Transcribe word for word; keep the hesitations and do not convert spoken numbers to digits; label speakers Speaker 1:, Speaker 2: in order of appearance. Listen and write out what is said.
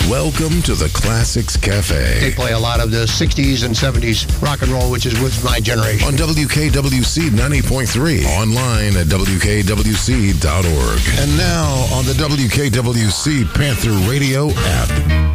Speaker 1: Welcome to the Classics Cafe.
Speaker 2: They play a lot of the sixties and seventies rock and roll, which is with my generation.
Speaker 1: On W K W C ninety point three. Online at W K W C dot org. And now on the W K W C Panther Radio app.